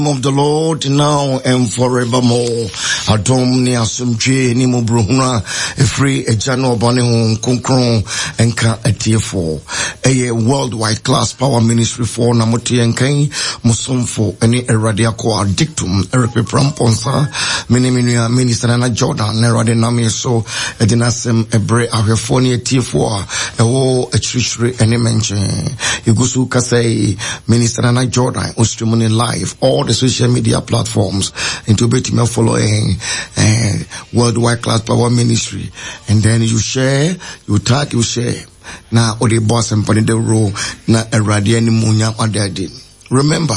Of the Lord now and forevermore. Adom ni asumdwe ni mubruhuna free ejano bani hon konkron enka atiefo. Eye worldwide class power ministry for na moti enkan musumfo eni erade akwa dictum erepe pramponsa miniminu minister na Jordan erade name so edinasem ebre ahwefo ni atiefo ewo echirishire eni menche. Igusu kasei minister na Jordan ustrimuni live all the social media platforms into betima following worldwide class power ministry, and then you share, you tag, you share. Now or the boss and put the role na eradiani munya adadi. Remember,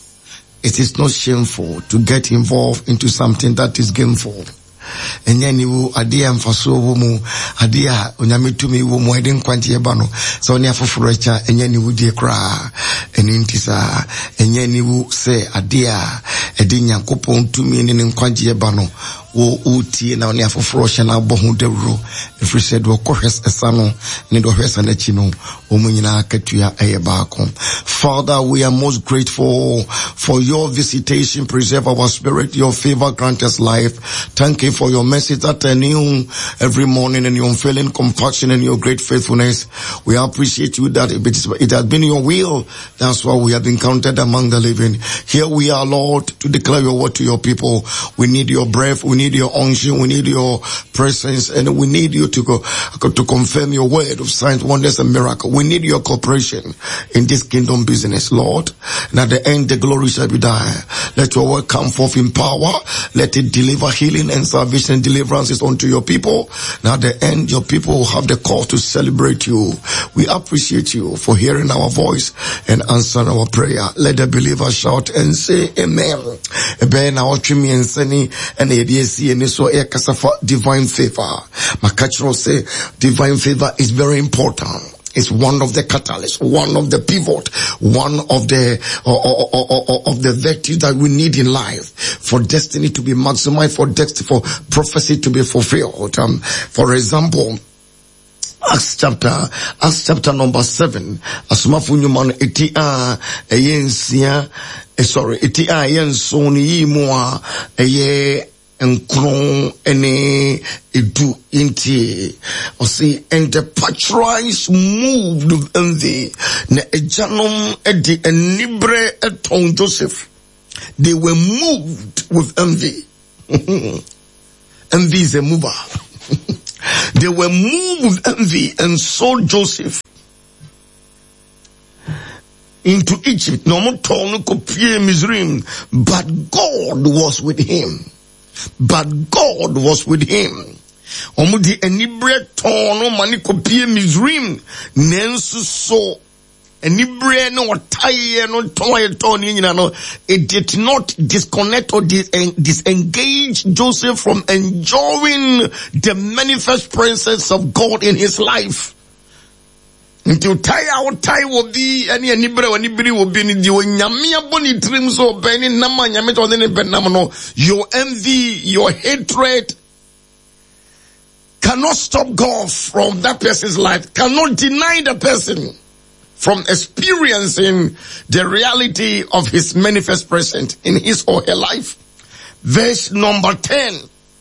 it is not shameful to get involved into something that is gainful. Enye niwu adia mfaso wumu adia onyamitumi wumu edi nkwanti yebano so ni afofurecha enye niwu die kra eni ntisa enye niwu se adia edi nyankopon ntumi ni nkwanti yebano wo uti na oni afofurecha na bohu dewro if we said wo kohwes esano ni do hwesa na chino omunyina akatua eyebako. Father, we are most grateful for your visitation. Preserve our spirit, your favor, grant us life. Thank you for your message that are new every morning and your unfailing compassion and your great faithfulness. We appreciate you that it has been your will. That's why we have been counted among the living. Here we are, Lord, to declare your word to your people. We need your breath, we need your unction, we need your presence, and we need you to confirm your word of signs, wonders, and miracles. We need your cooperation in this kingdom business, Lord. And at the end, the glory shall be thine. Let your word come forth in power. Let it deliver healing and salvation and deliverances unto your people. Now at the end, your people will have the call to celebrate you. We appreciate you for hearing our voice and answering our prayer. Let the believer shout and say amen. Amen. Our trimi and seni and ADC and so divine favor. Makachro say divine favor is very important. It's one of the catalysts, one of the pivot, one of the virtues that we need in life for destiny to be maximized, for prophecy to be fulfilled. For example, Acts chapter number 7. Asmafunyuman etia eyensia etia yensoni mua eye enkron ene edu inti osi, and the patriarchs moved with envy ne ejanom edi enibre eton Joseph. They were moved with envy. Envy is a mover. They were moved with envy and sold Joseph into Egypt. No more Mizraim, but God was with him. But God was with him. Omudi enibre tono mani kopie Mizraim nensu so enibre no wataye no toye toni nyina no. It did not disconnect or disengage Joseph from enjoying the manifest presence of God in his life. Until tie will be any anybody will be in the nyamia boni dreams or beni nama nyamit or any benamano. Your envy, your hatred cannot stop God from that person's life, cannot deny the person from experiencing the reality of his manifest presence in his or her life. Verse number 10.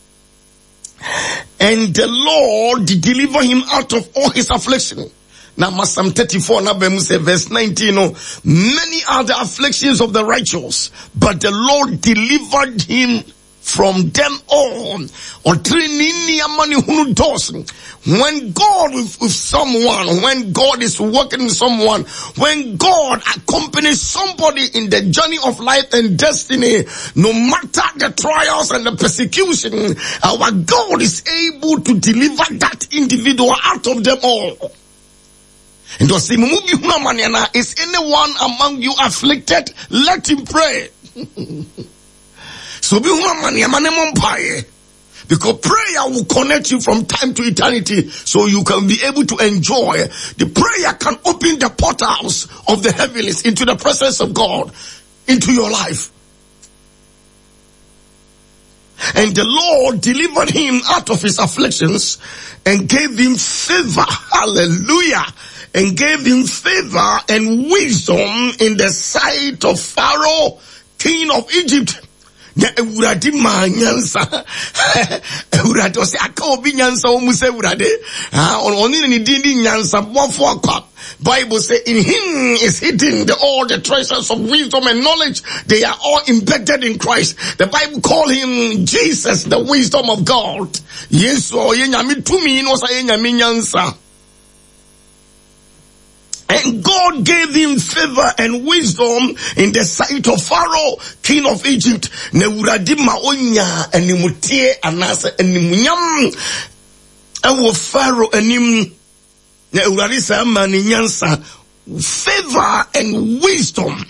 And the Lord delivered him out of all his affliction. Now, Psalm 34, verse 19, many are the afflictions of the righteous, but the Lord delivered him from them all. When God with someone, when God is working with someone, when God accompanies somebody in the journey of life and destiny, no matter the trials and the persecution, our God is able to deliver that individual out of them all. And is anyone among you afflicted? Let him pray. So because prayer will connect you from time to eternity, so you can be able to enjoy. The prayer can open the portals of the heavens into the presence of God, into your life. And the Lord delivered him out of his afflictions and gave him favor. Hallelujah. And gave him favor and wisdom in the sight of Pharaoh, king of Egypt. Na Ewurade ma nyansa. Ewurade o se aka obi nyansa o mu se Ewurade. Oni ni din nyansa bofo akwa. Bible say in him is hidden all the treasures of wisdom and knowledge. They are all embedded in Christ. The Bible call him Jesus, the wisdom of God. Yes, o ye nyame tumi no sa ye nyame nyansa. And God gave him favor and wisdom in the sight of Pharaoh, king of Egypt. Ne Ewurade ma onya animutie anase animunyam ewo Pharaoh anim. Ne Ewurade sa ma ne nyansa, favor and wisdom.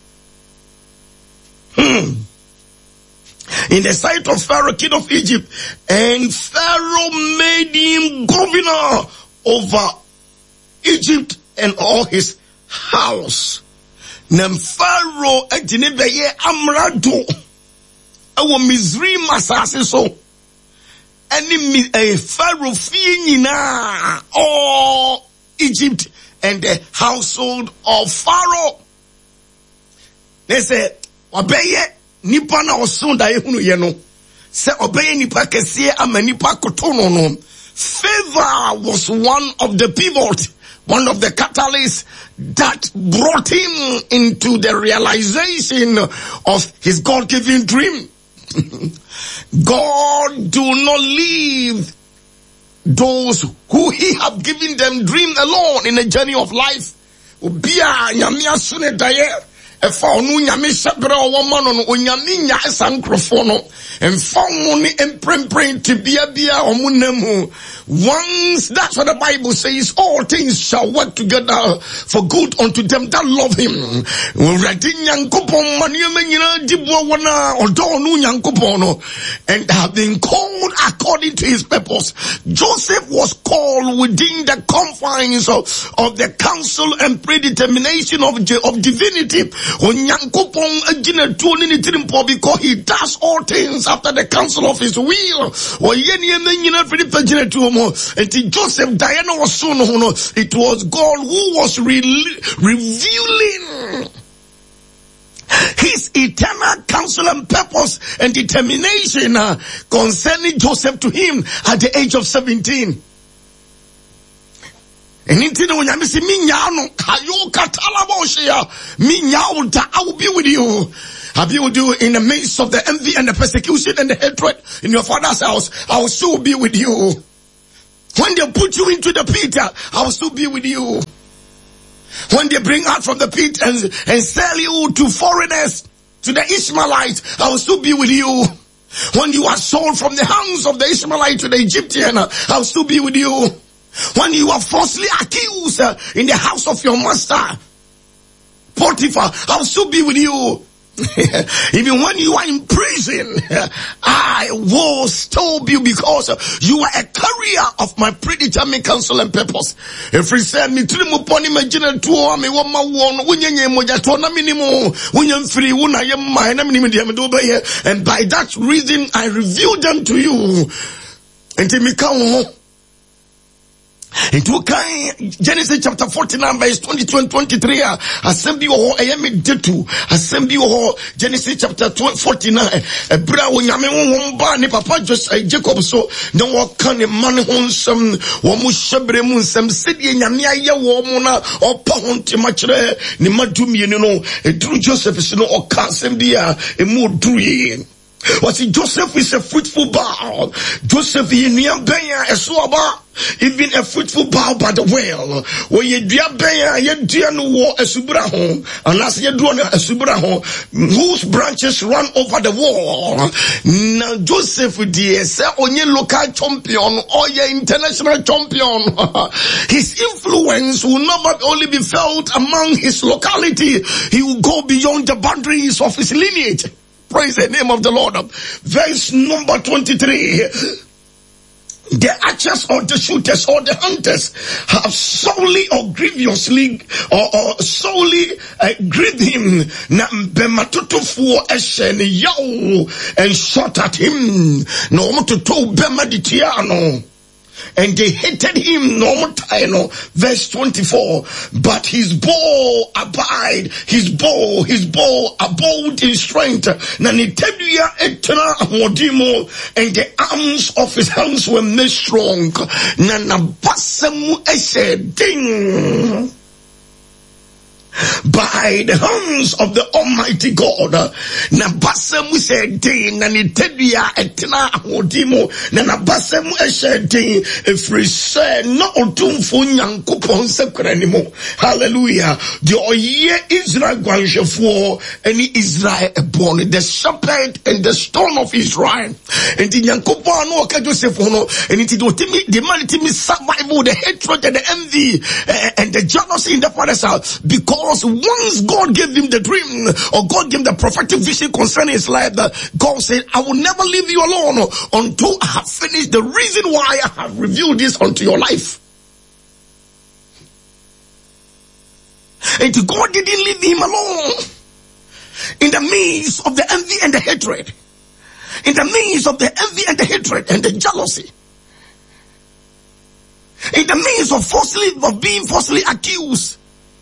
In the sight of Pharaoh, king of Egypt. And Pharaoh made him governor over Egypt and all his house. Nem Pharaoh ejinebeye amrado ewo Misraim asase so. Any Pharaoh fie nyina all Egypt and the household of Pharaoh. They say obeye nipa na osunda ehunu ye no. Se obeye nipa kese ama nipa kotono no. Favor was one of the pivot, one of the catalysts that brought him into the realization of his God-given dream. God do not leave those who he have given them dream alone in a journey of life. Efa onu nyame sebra owo mano no onyame nya esankrofo no emfa mu ni emprempren tibia bia omunemu. Once, that's what the Bible says, all things shall work together for good unto them that love him. And have been called according to his purpose. Joseph was called within the confines of the counsel and predetermination of divinity. Because he does all things after the counsel of his will. And Joseph, Diana was soon, it was God who was revealing his eternal counsel and purpose and determination concerning Joseph to him at the age of 17. And I will be with you. I will be with you in the midst of the envy and the persecution and the hatred in your father's house. I will still be with you. When they put you into the pit, I will still be with you. When they bring out from the pit and sell you to foreigners, to the Ishmaelites, I will still be with you. When you are sold from the hands of the Ishmaelite to the Egyptian, I will still be with you. When you are falsely accused in the house of your master, Potiphar, I will still be with you. Even when you are in prison, I will still be, because you are a carrier of my predetermined counsel and purpose. If we say me upon imagine to me and by that reason I reveal them to you. And to me come into Genesis chapter 49 verse 22 and 23. Assembly or assembly or Genesis chapter 49. Bra nyame won ba ne papa Jacob so no what can a man wonsam wo mu hyebre mu nsam sedi nyame aye wo mu na opa honte machre ne madumi no edru Joseph so no oka assembly a emu odruye. What Joseph is a fruitful bough. Joseph even a fruitful bough by the well. When you dear no war a subra home, unless you do a subra home, whose branches run over the wall. Now Joseph dear say on your local champion or your international champion. His influence will not only be felt among his locality, he will go beyond the boundaries of his lineage. Praise the name of the Lord. Verse number 23. The archers or the shooters or the hunters have solely or grievously or solely grieved him. And shot at him. No to bema di tiano. And they hated him, verse 24. But his bow abode in strength. And the arms of his hands were made strong. Ding. By the hands of the Almighty God, Nabasemu said, Nanitedia etna hodimo, Nanabasemu eshed, if we say no tumfu nyankupon sekrenimo. Hallelujah. The oye Israel gwanshefo, any Israel born, the shepherd and the stone of Israel. And the nyankupon no kajosefono, and it do the man survival, the hatred and the envy and the jealousy in the father's house, because once God gave him the dream, or God gave him the prophetic vision concerning his life, that God said, I will never leave you alone until I have finished the reason why I have revealed this unto your life. And God didn't leave him alone in the midst of the envy and the hatred, in the midst of the envy and the hatred and the jealousy, in the midst of being falsely accused.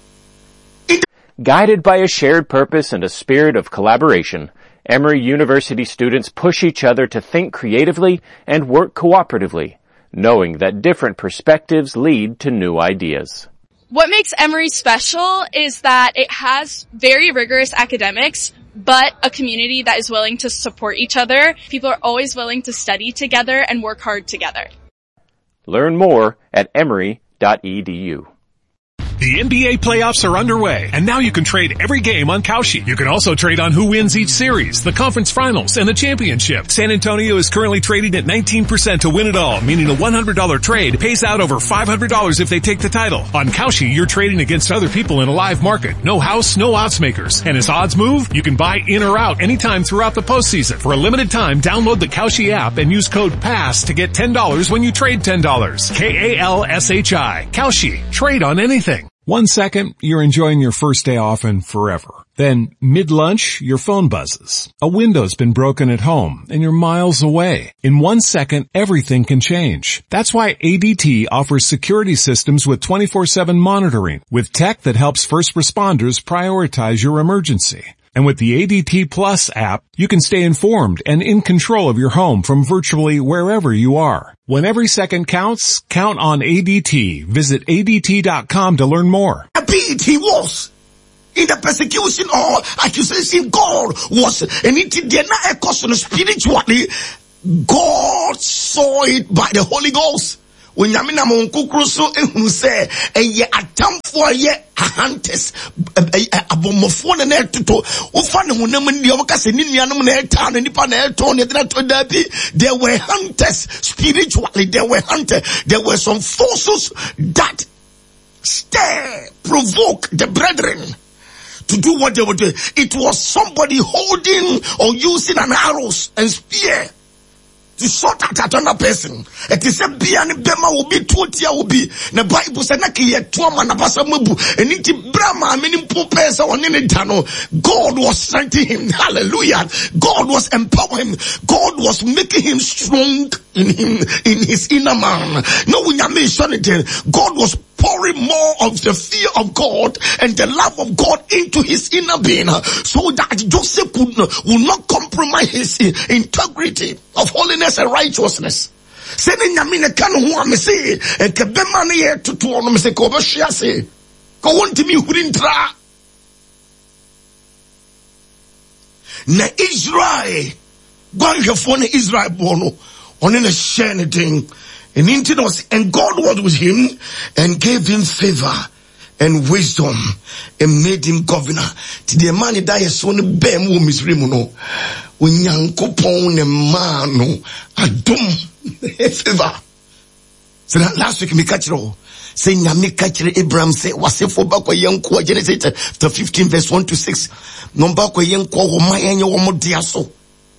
Guided by a shared purpose and a spirit of collaboration, Emory University students push each other to think creatively and work cooperatively, knowing that different perspectives lead to new ideas. What makes Emory special is that it has very rigorous academics, but a community that is willing to support each other. People are always willing to study together and work hard together. Learn more at emory.edu. The NBA playoffs are underway, and now you can trade every game on Kalshi. You can also trade on who wins each series, the conference finals, and the championship. San Antonio is currently trading at 19% to win it all, meaning a $100 trade pays out over $500 if they take the title. On Kalshi, you're trading against other people in a live market. No house, no odds makers. And as odds move, you can buy in or out anytime throughout the postseason. For a limited time, download the Kalshi app and use code PASS to get $10 when you trade $10. KALSHI. Kalshi. Trade on anything. 1 second, you're enjoying your first day off and forever. Then, mid-lunch, your phone buzzes. A window's been broken at home, and you're miles away. In 1 second, everything can change. That's why ADT offers security systems with 24/7 monitoring, with tech that helps first responders prioritize your emergency. And with the ADT Plus app, you can stay informed and in control of your home from virtually wherever you are. When every second counts, count on ADT. Visit ADT.com to learn more. He was in the persecution or accusation. God was, and it did not cause spiritually. God saw it by the Holy Ghost. When Yamina Monkukruso who say a attempt for ye hunters abomofone na to ufane hunam ndi obakase ni nuanum na eta na nipa na eto ne to dabi. There were hunters spiritually. There were some forces that provoke the brethren to do what they would do. It was somebody holding or using an arrows and spear to shot at another person. It is a bian bema will be 20 will be. The Bible said na kiye tuama na basa mubu. And iti brahma meaning pesa on any tano. God was strengthening him. Hallelujah. God was empowering him. God was making him strong in his inner man. No, when you mention it, God was pouring more of the fear of God and the love of God into his inner being, so that Joseph will not compromise his integrity of holiness and righteousness. Sending Yamina Kanu who I say, and Kabemani to one of the Kobashiase. Go on to me who didn't try. Na Israel, going your phone Israel bono, on in a shiny thing. And God was with him and gave him favor and wisdom and made him governor. To the man that is so bem wo misrimuno. Unyankopon ne mano adum favor. So that last week me catch it. Say nyame catch Abraham say wasefo ba kwa yenko Genesis chapter 15 verse 1 to 6. Number kwa yenko wo mayenye wo modia so.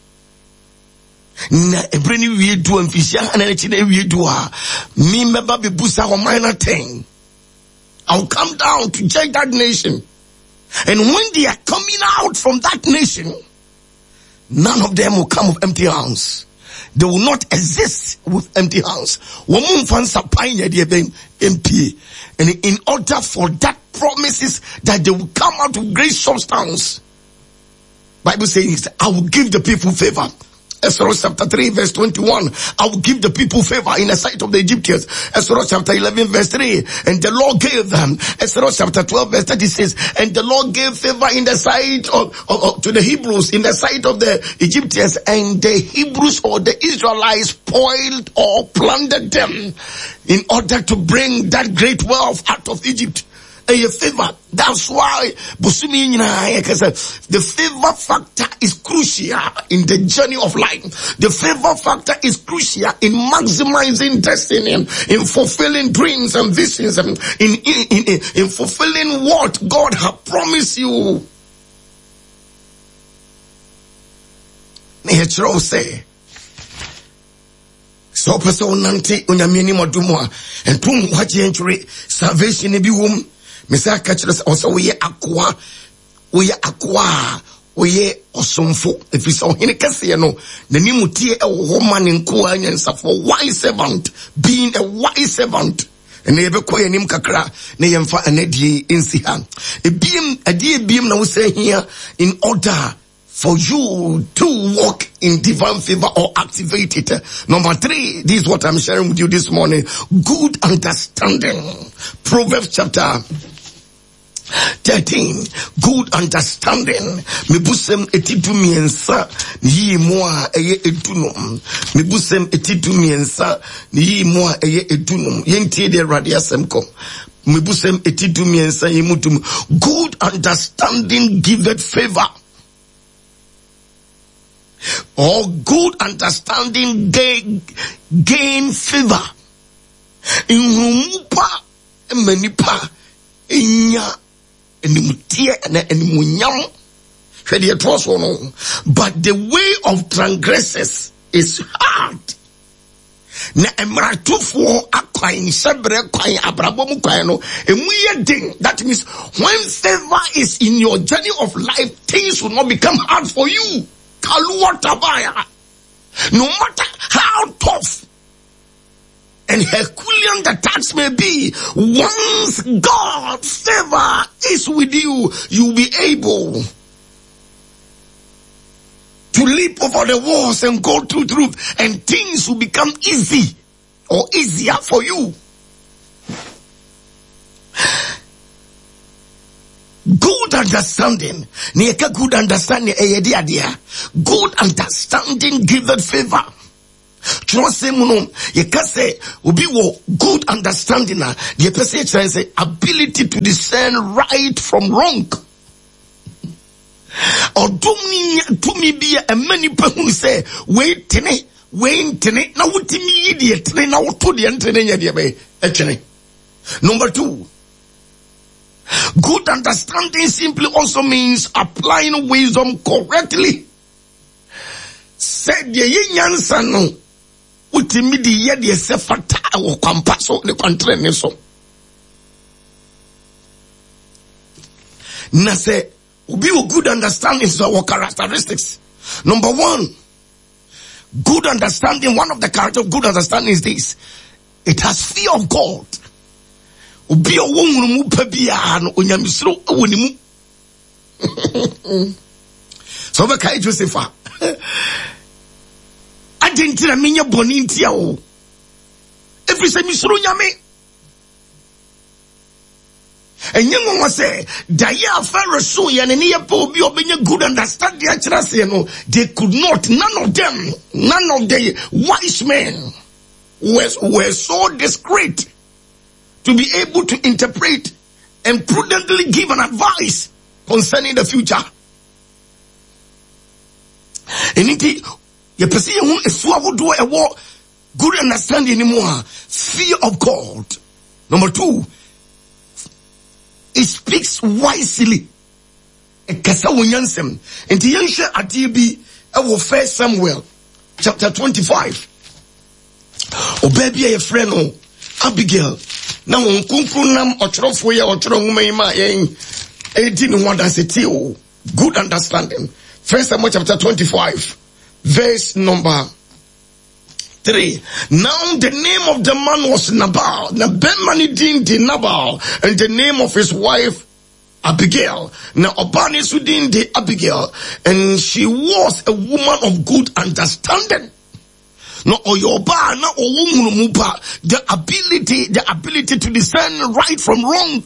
Na ebreni wie do amfisia na echi na wie do a me meba be busa ho minor thing. I'll come down to judge that nation. And when they are coming out from that nation, none of them will come with empty hands. They will not exist with empty hands. And in order for that promises that they will come out with great substance, Bible says, I will give the people favor. Exodus chapter 3 verse 21, I will give the people favor in the sight of the Egyptians. Exodus chapter 11 verse 3, and the Lord gave them. Exodus chapter 12 verse 36, and the Lord gave favor in the sight of to the Hebrews, in the sight of the Egyptians, and the Hebrews or the Israelites spoiled or plundered them in order to bring that great wealth out of Egypt. A favor. That's why the favor factor is crucial in the journey of life. The favor factor is crucial in maximizing destiny, in fulfilling dreams and visions, and in fulfilling what God has promised you. Nature say, so person nanti unyamini modumwa and pum wachi entry salvation be womb. Mesa catches also we aqua osomfo. If you saw in a casino, the nimutie a woman in Kuanyansa for wise servant, being a wise servant. And never quay nim kakra, nayamfa and edi insihan. A dear beam now say here in order for you to walk in divine favor or activate it. Number 3, this is what I'm sharing with you this morning. Good understanding. Proverbs chapter 13, good understanding. Mebusem etitu miensa yi moa eye edunum. Mebusem etitu miensa yi moa eye edunum. Yentie de radia semko. Mebusem etitu miensa yi mutum. Good understanding giveth favor. Or good understanding gain favor. In rumupa menipa inya enimutie na enimunyam hwede etros no, but the way of transgressors is hard. Na emratufo akwan sebre kwan abrabom kwan no emuye ding. That means when favor is in your journey of life, things will not become hard for you. Kaluwatabaya. No matter how tough and Herculean the task may be, once God's favor is with you, you'll be able to leap over the walls and go through truth, and things will become easy or easier for you. Good understanding. Good understanding. Good understanding giveth favor. Good understanding. The ability to discern right from wrong. Or do me be a many people who say, wait, now what me idiot, now to the internet. Number 2. Good understanding simply also means applying wisdom correctly. Said ye yansano utimidi yedi sefata o kampaso ne kwantrene so. Na say ubi o good understanding is our characteristics. Number 1, good understanding, one of the characteristics of good understanding is this: it has fear of God. Ubi o wonmu pabia no onyamisro wonimu. So be kai Josepha. Adentina minya boni ntia o. Every se misro nyame. Enyengo wase daya Pharaoh ya ne ye pa obi obenya good understanding achirase no, they could not, none of the wise men were so discreet to be able to interpret and prudently give an advice concerning the future. Eniti ye pese ye hu esu abodo ewo good understanding anymore. Fear of God. Number 2, it speaks wisely. Ekasa wonyansem. Enti yenhwe ade bi ewo 1 Samuel chapter 25. Obabi ye friend no Abigail. Now on kunkunam ochorofo ye ochoro nwuma yi ma yen edi no wada setio. Good understanding. 1 Samuel chapter 25 verse number 3. Now the name of the man was Nabal. Now Benmani did Nabal, and the name of his wife Abigail. Now Obani Sudin de Abigail, and she was a woman of good understanding. No oyoba na owumumupa, the ability to discern right from wrong.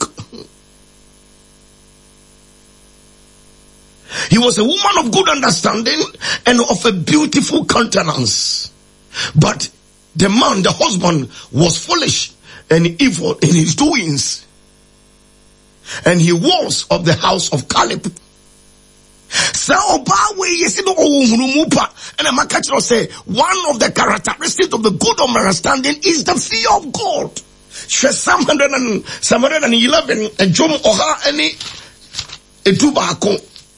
He was a woman of good understanding and of a beautiful countenance. But the man, the husband, was foolish and evil in his doings. And he was of the house of Caleb. So, and I'm going say, one of the characteristics of the good understanding is the fear of God. Psalm 111, and Jom Oha any Etubako.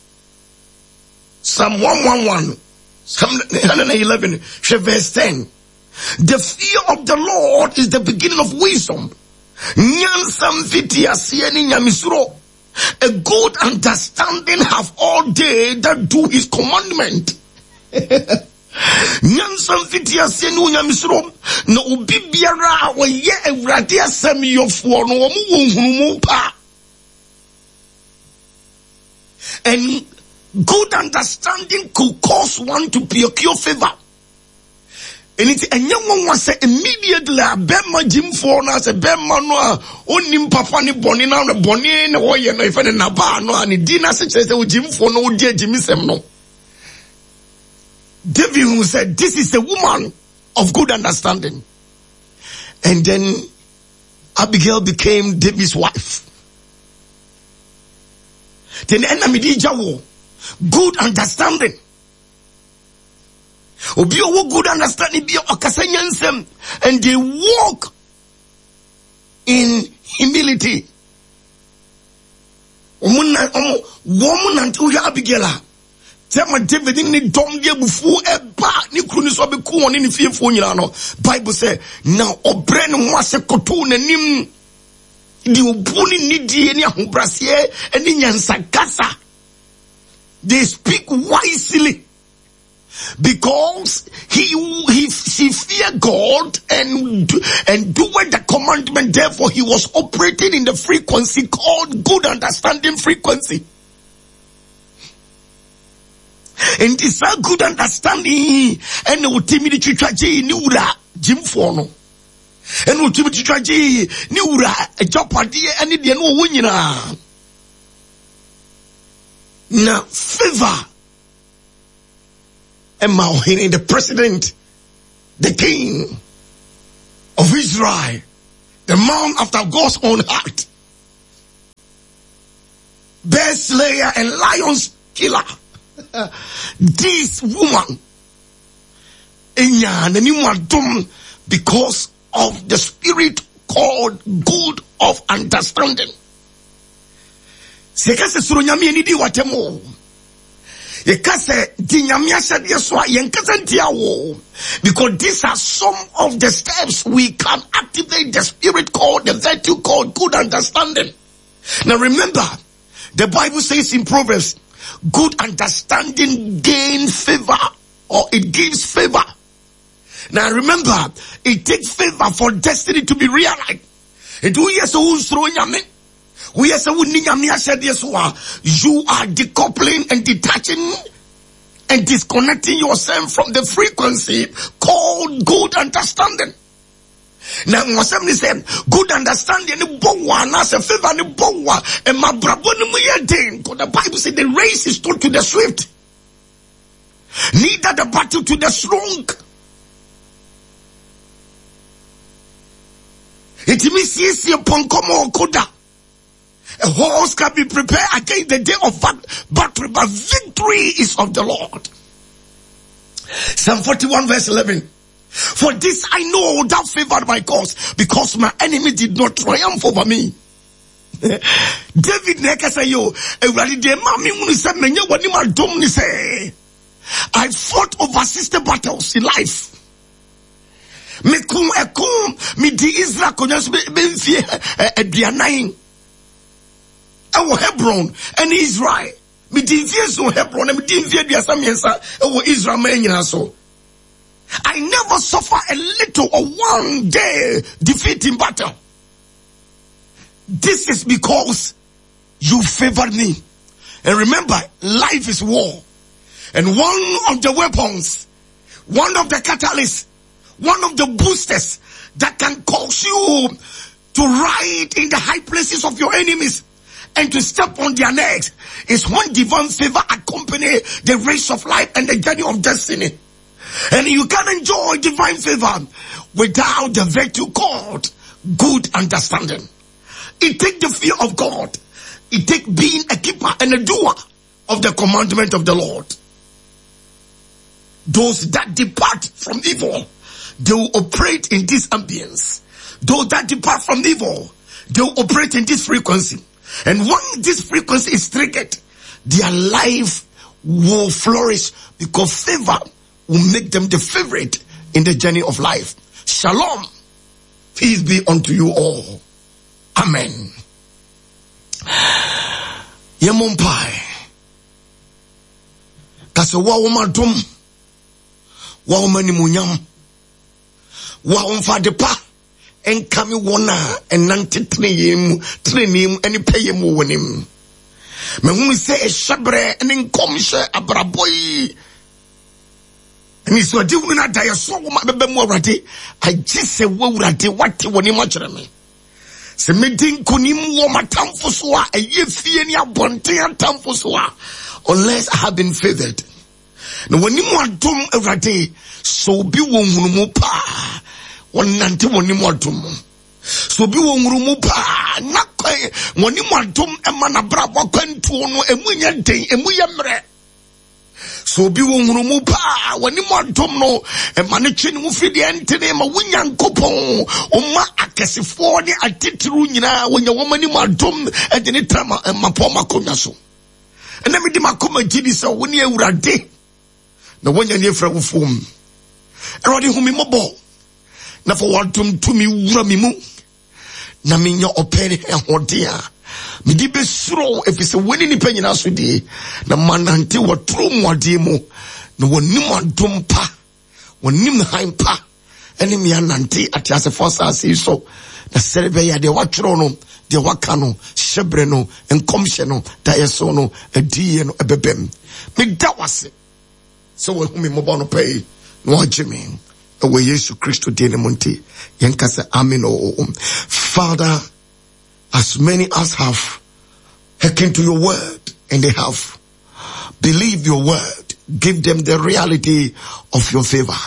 Psalm 111, Psalm 111, verse 10. The fear of the Lord is the beginning of wisdom. A good understanding have all they that do his commandment. And good understanding could cause one to procure favor. And it's a young one was immediately a Bema Jim Fona, a Bema Noa, Onim Papani Bonina, Bonin, or you know, if I Nabano, and dinner such as Jim Fono, dear Jimmy Semno. David who said, this is the woman of good understanding. And then Abigail became David's wife. Then enemy Jawo, good understanding. Obi owo good understanding be okasanyansem, and they walk in humility. Woman until you Abigail. Tell David ni dom dia bufu eba ni kru ni so be ku woni ni fiefo nyina no. Bible say now obre ne ho ase koto nanim di obuni ni die ni ahobrase eni nyansa kasa. They speak wisely. Because she feared God and doing the commandment, therefore he was operating in the frequency called good understanding frequency. And this good understanding and ultimately chichaji niura jimfono. And ultimately chichaji niura jopadi and the no winyina. Now favor. And Maohini, the president, the king of Israel, the man after God's own heart, bear slayer and lion's killer. This woman, because of the spirit called good of understanding. Because these are some of the steps we can activate the spirit called, the virtue called good understanding. Now remember, the Bible says in Proverbs, good understanding gains favor, or it gives favor. Now remember, it takes favor for destiny to be realized. You are decoupling and detaching and disconnecting yourself from the frequency called good understanding. Now, somebody said, good understanding, the Bible said the race is taught to the swift, neither the battle to the strong. It means yes, upon come koda. A horse can be prepared against the day of battle, but victory is of the Lord. Psalm 41 verse 11. For this I know thou favored my cause, because my enemy did not triumph over me. David neka say yo, I fought over 60 battles in life. Me di Israel konyas benfie edianain. Our Hebron and Israel. Me di so Hebron and me di vie biasa miensa our Israel men nyina so. I never suffer a little or one day defeat in battle. This is because you favored me. And remember, life is war. And one of the weapons, one of the catalysts, one of the boosters that can cause you to ride in the high places of your enemies and to step on their necks is when divine favor accompany the race of life and the journey of destiny. And you can enjoy divine favor without the virtue called good understanding. It takes the fear of God. It takes being a keeper and a doer of the commandment of the Lord. Those that depart from evil, they will operate in this ambience. Those that depart from evil, they will operate in this frequency. And when this frequency is triggered, their life will flourish because favor will make them the favorite in the journey of life. Shalom. Peace be unto you all. Amen. Yemompai. Kase wa umadum. Wa umani munyam. Wa umfadepa. Enkami wona enante trenim eni peyemu wonim. Me hu se eshabre eni nkomhye abraboyi. Eni so di hu na daye so wo ma bebe mu awrade agise wo awrade wate wonim akere me. Se medin konim wo matamfo so a eyefie ni abonten atamfo so a unless I have been favored. No wonim adom awrade so bi wo hunumu pa. Nante wonim adom. So bi wo hunumu pa na kai wonim adom ema na brabo kwantuo no emunya den emuye mre. So bi wo hunumu pa wonim adom no ema ne twene mu fidi entene ma wonya nkopon oma akesefo ne atitiru nyina wonya womani adom ede ne trama ema po makonya so. Ena me di makoma gidi se woni awurade na wonya ne efra wo fom. Erode humi mobo. Na for what to me wura mi mu na me nya opere ehode a me di besuro efise woni ni panyina so di na manante wotro mu ade mu na wonim adom pa wonim han pa ene me anante atiase forsase so na serebe ya de watro no de waka no hyebre no enkomhye no da yeso no adie no ebebem me dawase so we humi mobo no pay no ajimi we Yesu Christo dene monte yankasa amen. Father, as many as have hearkened to your word and they have believed your word, give them the reality of your favor,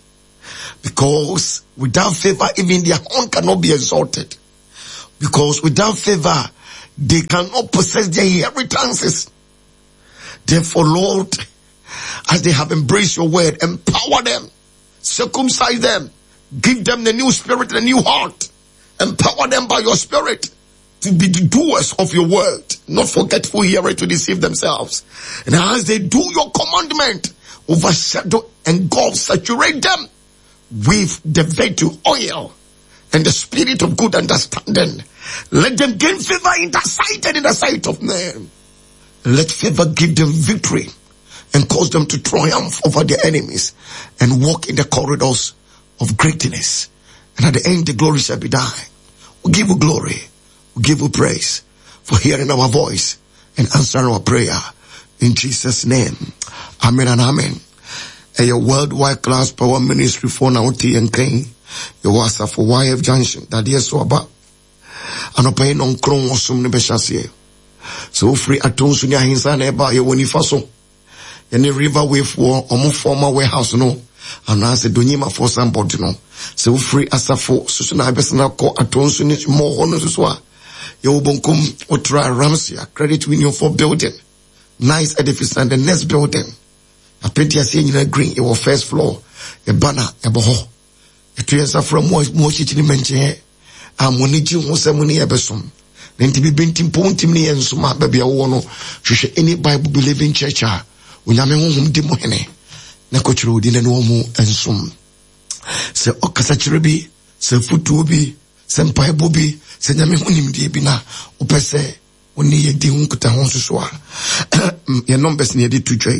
because without favor even their horn cannot be exalted, because without favor they cannot possess their inheritances. Therefore, Lord, as they have embraced your word, empower them, circumcise them, give them the new spirit, the new heart, empower them by your spirit to be the doers of your word, not forgetful hearers to deceive themselves. And as they do your commandment, overshadow, engulf, saturate them with the virtue oil and the spirit of good understanding. Let them gain favor in the sight and in the sight of men. Let favor give them victory and cause them to triumph over their enemies and walk in the corridors of greatness. And at the end, the glory shall be thine. We give you glory. We give you praise for hearing our voice and answering our prayer. In Jesus' name. Amen and amen. And your worldwide class power ministry for now and King. Your WhatsApp for YF Junction. That is so about. And a pain on Chrome or some nebeshasier. So free at Tonsunia Hinsan Eba, your Winifaso. Any river wave for former warehouse no. And I said, Donima for somebody no. So free as a for Susana Besana call at Tonsunia more honors as well. Your Bonkum or try Ramsia. Credit union for building. Nice edifice and the next building. A petty saying in a green, your first floor. A banner, a boho. A 2 years from more shit in mention. I'm one of was a money ebesom. Then to be binting pontim and suma baby a wono. Should any Bible believing church. Unyame hum di mohene. Na kochiro di na no mu ensum. Se okasachire bi, se futu bi, se mpaibo bi, se nyame hunim di bi na opese Oni ye di unkuta honsu soa. Your numbers near the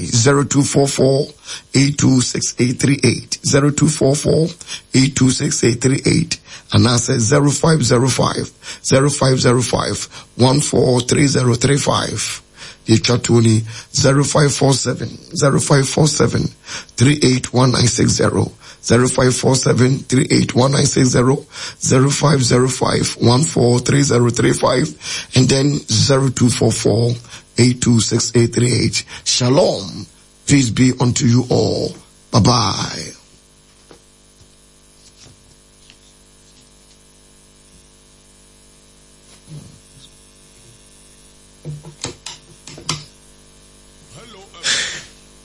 0244-826838. 0244-826838. And I say 0505-0505-143035. The chat only 0547-381960. 0547-381960, 0505-143035, and then 0244-826838. Shalom. Peace be unto you all. Bye-bye.